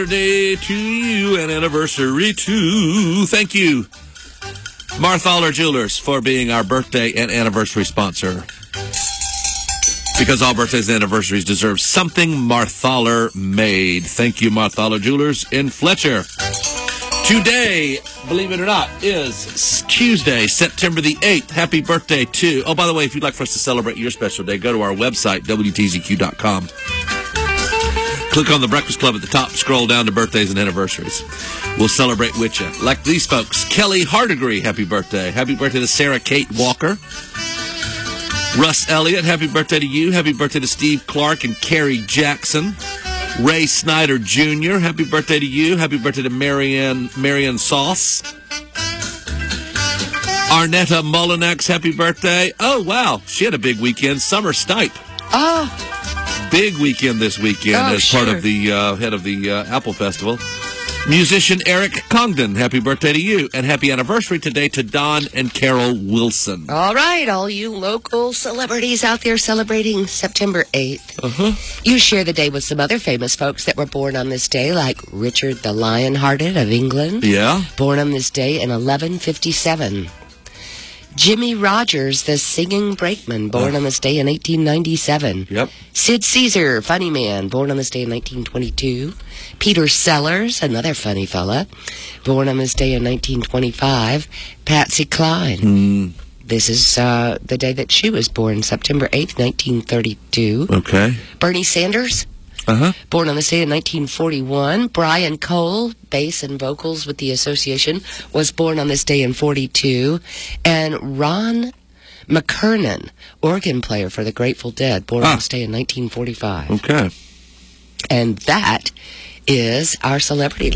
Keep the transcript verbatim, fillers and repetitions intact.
Birthday to you and anniversary too. Thank you, Marthaler Jewelers, for being our birthday and anniversary sponsor. Because all birthdays and anniversaries deserve something Marthaler made. Thank you, Marthaler Jewelers in Fletcher. Today, believe it or not, is Tuesday, September the eighth. Happy birthday to... Oh, by the way, if you'd like for us to celebrate your special day, go to our website, W T Z Q dot com. Click on the Breakfast Club at the top, scroll down to birthdays and anniversaries. We'll celebrate with you. Like these folks, Kelly Hardigree, happy birthday. Happy birthday to Sarah Kate Walker. Russ Elliott, happy birthday to you. Happy birthday to Steve Clark and Carrie Jackson. Ray Snyder Junior, happy birthday to you. Happy birthday to Marianne, Marianne Sauce. Arnetta Mullinex, happy birthday. Oh, wow. She had a big weekend. Summer Stipe. Oh. Big weekend this weekend oh, as sure. part of the uh, head of the uh, Apple Festival. Musician Eric Congdon, happy birthday to you. And happy anniversary today to Don and Carol Wilson. All right, all you local celebrities out there celebrating September eighth. Uh-huh. You share the day with some other famous folks that were born on this day, like Richard the Lionhearted of England. Yeah. Born on this day in eleven fifty-seven. Jimmy Rogers, the singing brakeman, born uh. on this day in eighteen ninety-seven. Yep. Sid Caesar, funny man, born on this day in nineteen twenty-two. Peter Sellers, another funny fella, born on this day in nineteen twenty-five. Patsy Cline. Mm. This is uh, the day that she was born, September eighth, nineteen thirty-two. Okay. Bernie Sanders. Uh-huh. Born on this day in nineteen forty-one. Brian Cole, bass and vocals with the Association, was born on this day in forty-two. And Ron McKernan, organ player for the Grateful Dead, born ah. on this day in nineteen forty-five. Okay. And that is our celebrity